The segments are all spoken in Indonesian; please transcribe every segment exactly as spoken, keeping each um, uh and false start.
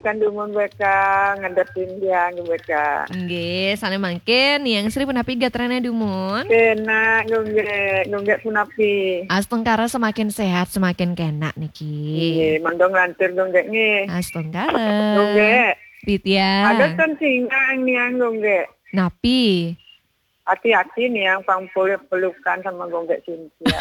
kan dumun beka ngadetin dia beka. Nggih, sane mangke niang Sri punapi gatrana dumun. Kena nggak nggak punapi. Astengkara semakin sehat semakin kena niki. Nggih, mandong lantir nggak nggih. Astengkara. Nggak. Pitya. Ada kan singang niang nggak. Napi. Hati-hati nih yang pampul pelukan sama gonggek Cynthia.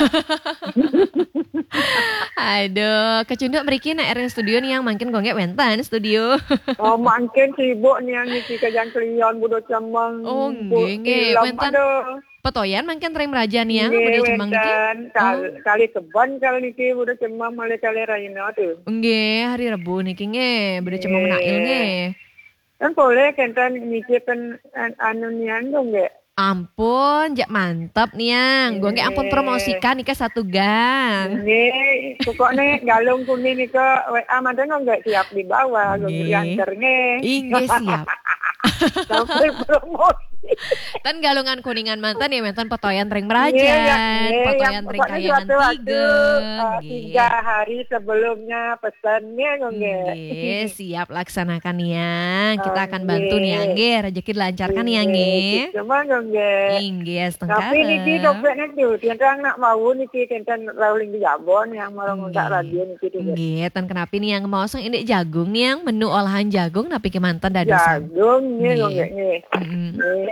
Aduh, kecunduk mriki nek ring studio nih yang mangkin gonggek wenten studio. Oh, mangkin sibuk nih yang ngisi kejang klion budo cemeng. Oh, nggih nggih, wenten petoyan mangkin ring meraja nih yang budo cemeng niki. Kali, oh. kali kebon kali niki budo cemeng malih kali raina tuh. Nggih, hari Rebo niki nggih, budo cemeng nail nggih. Kan boleh kenten nyicipin anu niang gonggek. Ampun, jak mantap niang. Gue nggak ampun promosikan nih ke satu gang. Nih, pokoknya galung kuning nih ke W A mantan nggak siap dibawa, gue diantarnya. Iya siap. Sampai promosi. Tan galungan kuningan mantan ya mantan petoyan ring merajan, petoyan ring kayangan tiga. Uh, tiga hari sebelumnya pesannya nggih. Siap laksanakan niang. Kita akan bantu niang nggih, rezeki dilancarkan niang nggih. Cuma nggih. Inggih setengah. Tapi niki dompetnya tuh, tiang nak mau niki kenten rolling di Jabon yang mau ngundak radio niki tuh. Nggih, tan kenapa niang mau sang ini jagung niang, menu olahan jagung napi ke mantan dadasan. Jagung nggih nggih. Heeh.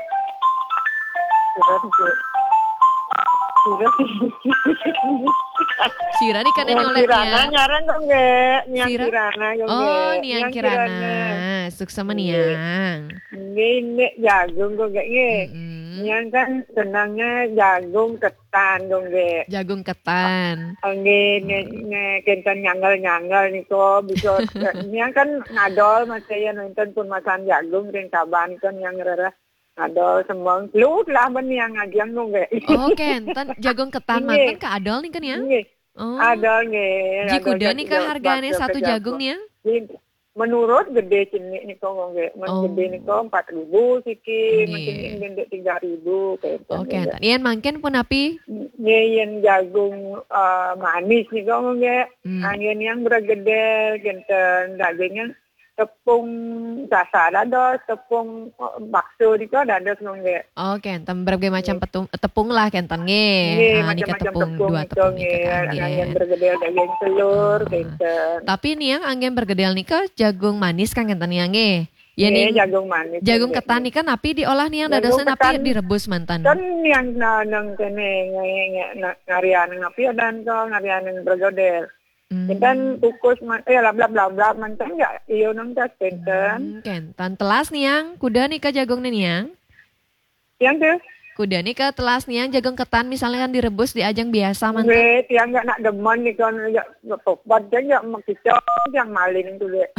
Sira nih kan ini oleh Kirana nyaran dong nggak niang Kirana oh niang Kirana sukses sama niang ini jagung kok nggak nggak niang kan senangnya jagung ketan dong nggak jagung ketan nggak nggak kentan nyanggal nyanggal nih kok bisa niang kan ngadol masih nonton pun makan jagung dan kaban kan yang rara adol semang lut lah ben yang ngajiang nunggu. Oh, kentan jagung ketan mantan ke adol nih kan ya? Oh. Adol nggih. Ji kuda nih ke harganya satu jagung nih ya? Menurut gede cini nih kok nggih. Men oh. gede nih kok empat ribu siki, mungkin gede tiga ribu kayak gitu. Oke, okay, iyan mangken pun api? Iyan jagung uh, manis nih kok nggih. Hmm. Iyan yang bergede genten dagingnya tepung sasa ada tepung bakso di ada ada nggih. Oh, kenten berbagai macam petung, tepung lah kenten nggih. Nah, ini tepung, tepung dua tepung nggih. Anggen bergedel daging telur kenten. Tapi nih yang anggen bergedel nih ke jagung manis kan kenten yang nggih. Ya nih jagung manis. Jagung ketan nih kan api diolah nih yang dadasan api direbus mantan. Kan yang nang kene ngarian api dan kok ngarian bergedel. Kenten kukus eh bla bla bla bla mantan ya iyo nang tas kenten. Kenten telas nih yang kuda nih ke jagung nih yang. Yang tuh kuda nih ke telas nih yang jagung ketan misalnya kan direbus di ajang biasa mantan. Weh, yang enggak nak demen nih kan ya tobat dan ya makicau yang maling tuh deh.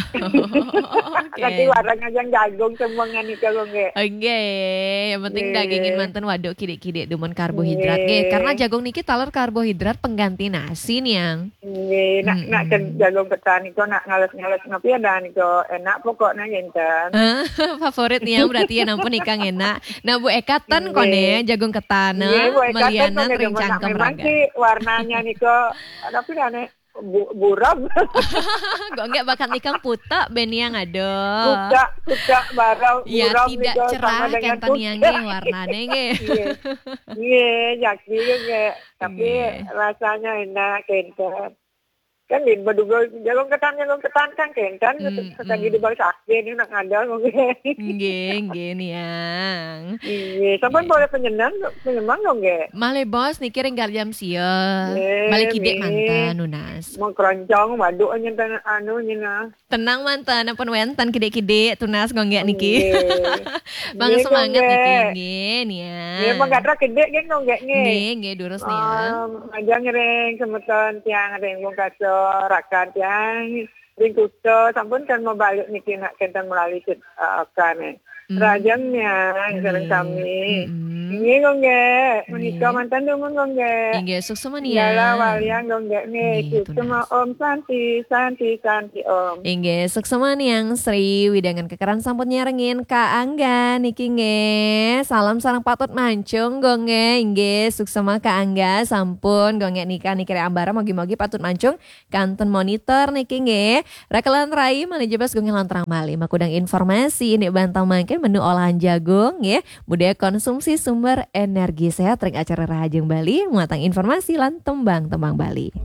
Nanti warang aja jagung semua nih kalau nggak. Oke, yang penting dagingin mantan waduk kidik-kidik demen karbohidrat nggih. Karena jagung niki taler karbohidrat pengganti nasi nih yang. Nggih, nak nak jagung ketan itu nak ngales-ngales ngopi ada nih kok enak pokoknya genten. Favorit nih yang berarti ya nampun ikan enak. Nah Bu Ekatan kone jagung ketan, Meliana ring cangkem raga. Warnanya nih kok, tapi aneh bu, buram. Gue enggak bakat nikang putak beni yang ada. Putak, putak barau ya, buram. Ya tidak cerah kenten yang warnanya nge. Iya, jaki juga. Tapi rasanya enak kenten. Kan di baduga jagung ketan jagung ketan kan kentan hmm, sekali di bawah sakit ini nak ngandal mungkin nggih nggih niang iya sampean boleh penyenang penyemang dong nggih male bos niki ringgal jam sia balik ide mantan nunas mau keroncong waduk nyentan anu nyena tenang mantan ampun wenten kide-kide tunas nggak niki bang semangat niki nggih niang nggih mangkatra kide nggih nggih nggih nggih durus niang aja ngereng semeton tiang ring wong kaso rakan yang ringkuto sampun kan mau balik niki nak kenten melalui uh, kan rajangnya sering kami Inggih gongge, menika mantan dumun gongge. Inggih suksema nih ya. Yala walian gongge nih, suksema Om Santi, Santi, Santi Om. Inggih suksema nih yang Sri widangan kekeran sampun nyerengin Kak Angga niki nggih. Salam sareng patut mancung gongge. Inggih suksema Kak Angga sampun gongge nikah niki ambara mogi-mogi patut mancung kanten monitor niki nggih. Rakelan rai mani jebas gongge lantrang mali makudang informasi ini bantang mangke menu olahan jagung nggih. Budaya konsumsi sumber energi sehat ring acara Rahajeng Bali muatang informasi lan tembang-tembang Bali.